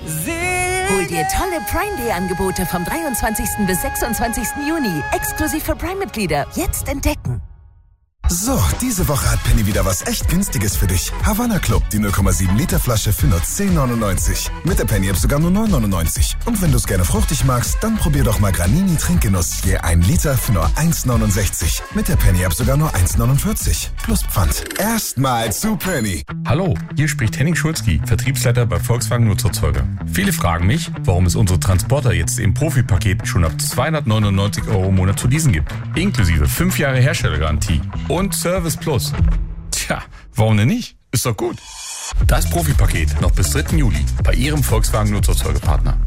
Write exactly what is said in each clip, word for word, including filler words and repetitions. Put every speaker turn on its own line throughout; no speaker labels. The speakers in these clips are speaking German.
Hol dir tolle Prime Day Angebote vom dreiundzwanzigsten bis sechsundzwanzigsten Juni. Exklusiv für Prime-Mitglieder. Jetzt entdecken.
So, diese Woche hat Penny wieder was echt Günstiges für dich. Havanna Club, die null Komma sieben Liter Flasche für nur zehn neunundneunzig. Mit der Penny App sogar nur neun neunundneunzig. Und wenn du es gerne fruchtig magst, dann probier doch mal Granini Trinkgenuss. Je ein Liter für nur eins neunundsechzig. Mit der Penny App sogar nur eins neunundvierzig. Plus Pfand. Erstmal zu Penny.
Hallo, hier spricht Henning Schulzki, Vertriebsleiter bei Volkswagen Nutzerzeuger. Viele fragen mich, warum es unsere Transporter jetzt im Profipaket schon ab zweihundertneunundneunzig Euro im Monat zu leasen gibt. Inklusive fünf Jahre Herstellergarantie. Und Service Plus. Tja, warum denn nicht? Ist doch gut. Das Profipaket noch bis dritten Juli bei Ihrem Volkswagen Nutzerzeugerpartner.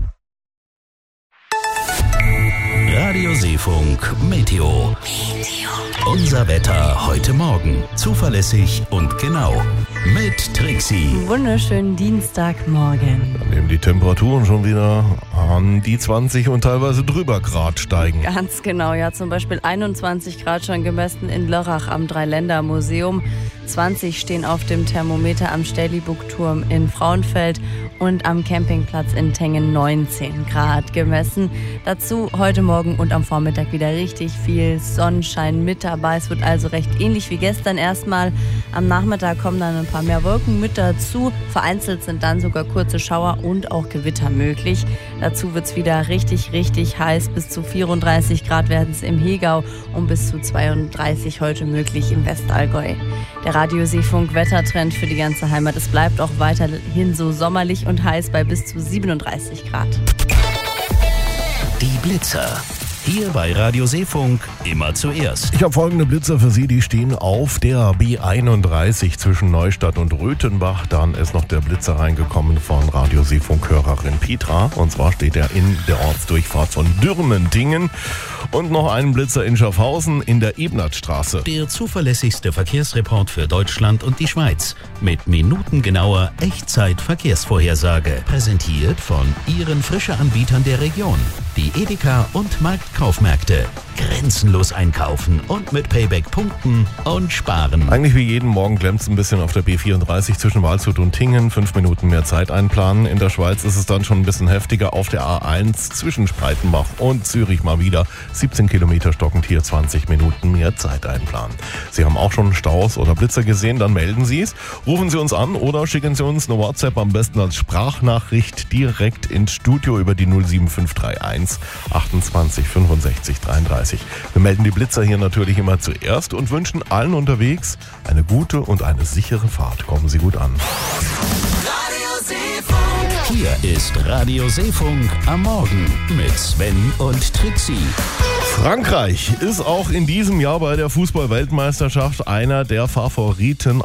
Radio Seefunk Meteo. Meteo. Unser Wetter heute Morgen. Zuverlässig und genau. Mit Trixie.
Wunderschönen Dienstagmorgen.
Dann nehmen die Temperaturen schon wieder an die zwanzig und teilweise drüber Grad steigen.
Ganz genau, ja, zum Beispiel einundzwanzig Grad schon gemessen in Lörrach am Dreiländermuseum. zwanzig stehen auf dem Thermometer am Stelliburg-Turm in Frauenfeld und am Campingplatz in Tengen neunzehn Grad gemessen. Dazu heute Morgen und am Vormittag wieder richtig viel Sonnenschein mit dabei. Es wird also recht ähnlich wie gestern erstmal. Am Nachmittag kommen dann ein paar mehr Wolken mit dazu. Vereinzelt sind dann sogar kurze Schauer und auch Gewitter möglich. Dazu wird es wieder richtig, richtig heiß. Bis zu vierunddreißig Grad werden es im Hegau und bis zu zweiunddreißig heute möglich im Westallgäu. Der Radio Seefunk Wettertrend für die ganze Heimat. Es bleibt auch weiterhin so sommerlich und heiß bei bis zu siebenunddreißig Grad.
Die Blitzer. Hier bei Radio Seefunk immer zuerst.
Ich habe folgende Blitzer für Sie, die stehen auf der B einunddreißig zwischen Neustadt und Röthenbach. Dann ist noch der Blitzer reingekommen von Radio Seefunk-Hörerin Petra. Und zwar steht er in der Ortsdurchfahrt von Dürmentingen. Und noch einen Blitzer in Schaffhausen in der Ebnertstraße.
Der zuverlässigste Verkehrsreport für Deutschland und die Schweiz. Mit minutengenauer Echtzeit-Verkehrsvorhersage. Präsentiert von Ihren Frische-Anbietern der Region. Die Edeka und Marktkaufmärkte. Grenzenlos einkaufen und mit Payback punkten und sparen.
Eigentlich wie jeden Morgen klemmt es ein bisschen auf der B vierunddreißig zwischen Waldshut und Tingen. Fünf Minuten mehr Zeit einplanen. In der Schweiz ist es dann schon ein bisschen heftiger auf der A eins zwischen Spreitenbach und Zürich mal wieder. siebzehn Kilometer stockend hier, zwanzig Minuten mehr Zeit einplanen. Sie haben auch schon Staus oder Blitzer gesehen, dann melden Sie es. Rufen Sie uns an oder schicken Sie uns eine WhatsApp am besten als Sprachnachricht direkt ins Studio über die null sieben fünf drei eins achtundzwanzig fünfundsechzig dreiunddreißig. Wir melden die Blitzer hier natürlich immer zuerst und wünschen allen unterwegs eine gute und eine sichere Fahrt. Kommen Sie gut an.
Radio Seefunk. Hier ist Radio Seefunk am Morgen mit Sven und Trixie.
Frankreich ist auch in diesem Jahr bei der Fußball-Weltmeisterschaft einer der Favoriten